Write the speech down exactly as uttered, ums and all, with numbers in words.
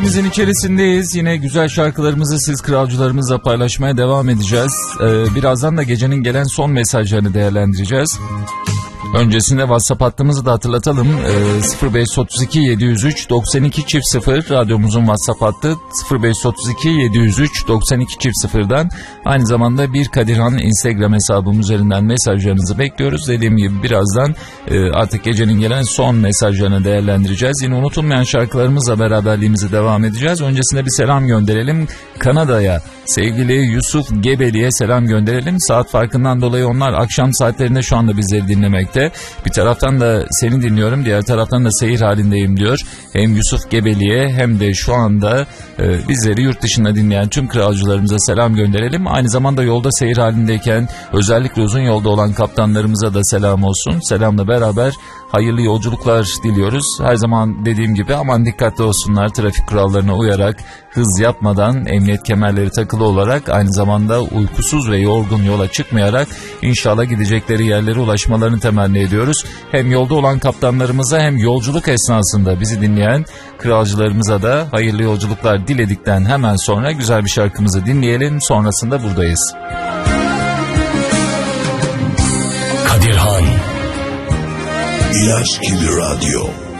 Bizim içerisindeyiz. Yine güzel şarkılarımızı siz kralcılarımızla paylaşmaya devam edeceğiz. Ee, birazdan da gecenin gelen son mesajlarını değerlendireceğiz. Öncesinde WhatsApp hattımızı da hatırlatalım. Ee, sıfır beş otuz iki yedi yüz üç doksan iki çift sıfır radyomuzun WhatsApp hattı sıfır beş otuz iki yedi yüz üç doksan iki çift sıfırdan. Aynı zamanda bir Kadirhan Instagram hesabım üzerinden mesajlarınızı bekliyoruz. Dediğim gibi birazdan e, artık gecenin gelen son mesajlarını değerlendireceğiz. Yine unutulmayan şarkılarımızla beraberliğimizi devam edeceğiz. Öncesinde bir selam gönderelim Kanada'ya. Sevgili Yusuf Gebeli'ye selam gönderelim. Saat farkından dolayı onlar akşam saatlerinde şu anda bizleri dinlemekte. Bir taraftan da seni dinliyorum, diğer taraftan da seyir halindeyim diyor. Hem Yusuf Gebeli'ye hem de şu anda e, bizleri yurt dışında dinleyen tüm kralcılarımıza selam gönderelim. Aynı zamanda yolda seyir halindeyken özellikle uzun yolda olan kaptanlarımıza da selam olsun. Selamla beraber hayırlı yolculuklar diliyoruz. Her zaman dediğim gibi aman dikkatli olsunlar, trafik kurallarına uyarak, hız yapmadan, emniyet kemerleri takılı olarak, aynı zamanda uykusuz ve yorgun yola çıkmayarak inşallah gidecekleri yerlere ulaşmalarını temenni ediyoruz. Hem yolda olan kaptanlarımıza hem yolculuk esnasında bizi dinleyen kralcılarımıza da hayırlı yolculuklar diledikten hemen sonra güzel bir şarkımızı dinleyelim. Sonrasında buradayız. Kadirhan İlaç gibi radyo.